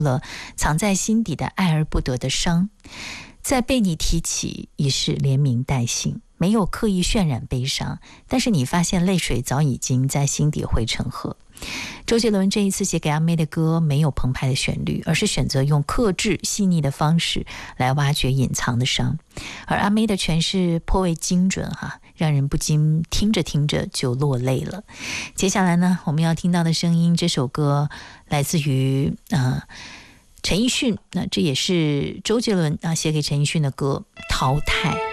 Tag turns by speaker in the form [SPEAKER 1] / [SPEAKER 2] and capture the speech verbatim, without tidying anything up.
[SPEAKER 1] 了藏在心底的爱而不得的伤，在被你提起已是连名带姓，没有刻意渲染悲伤，但是你发现泪水早已经在心底汇成河。周杰伦这一次写给阿妹的歌没有澎湃的旋律，而是选择用克制细腻的方式来挖掘隐藏的伤，而阿妹的诠释颇为精准哈，让人不禁听着听着就落泪了。接下来呢，我们要听到的声音，这首歌来自于呃陈奕迅，那这也是周杰伦啊写给陈奕迅的歌《淘汰》。